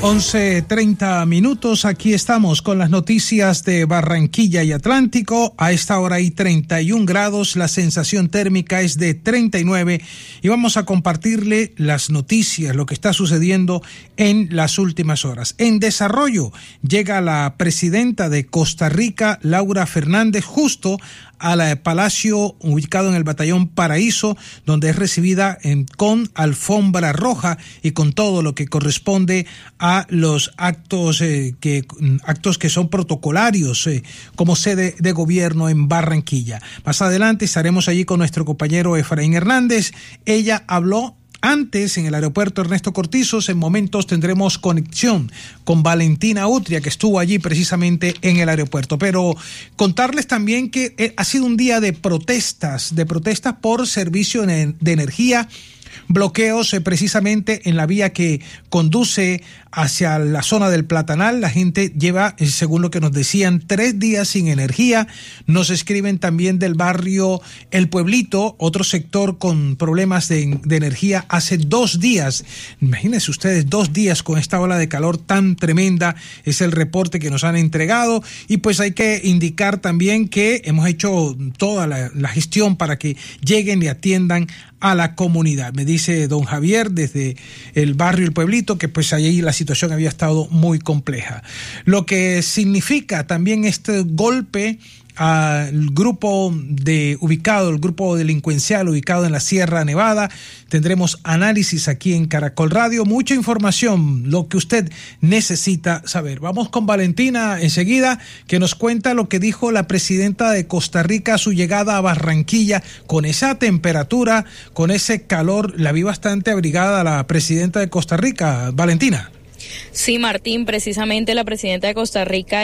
11:30. Aquí estamos con las noticias de Barranquilla y Atlántico. A esta hora hay 31 grados, la sensación térmica es de 39 y vamos a compartirle las noticias, lo que está sucediendo en las últimas horas. En desarrollo llega la presidenta de Costa Rica, Laura Fernández, justo al palacio ubicado en el Batallón Paraíso, donde es recibida con alfombra roja y con todo lo que corresponde a los actos que son protocolarios como sede de gobierno en Barranquilla. Más adelante estaremos allí con nuestro compañero Efraín Hernández. Ella habló antes en el aeropuerto Ernesto Cortizos. En momentos tendremos conexión con Valentina Utria, que estuvo allí precisamente en el aeropuerto. Pero contarles también que ha sido un día de protestas por servicio de energía, bloqueos precisamente en la vía que conduce hacia la zona del Platanal. La gente lleva, según lo que nos decían, 3 días sin energía. Nos escriben también del barrio El Pueblito, otro sector con problemas de energía hace 2 días. Imagínense ustedes, 2 días con esta ola de calor tan tremenda. Es el reporte que nos han entregado. Y pues hay que indicar también que hemos hecho toda la gestión para que lleguen y atiendan a la comunidad. Me dice don Javier desde el barrio El Pueblito que pues allí la situación había estado muy compleja. Lo que significa también este golpe al grupo delincuencial ubicado en la Sierra Nevada. Tendremos análisis aquí en Caracol Radio, mucha información, lo que usted necesita saber. Vamos con Valentina enseguida, que nos cuenta lo que dijo la presidenta de Costa Rica a su llegada a Barranquilla. Con esa temperatura, con ese calor, la vi bastante abrigada la presidenta de Costa Rica. Valentina. Sí, Martín, precisamente la presidenta de Costa Rica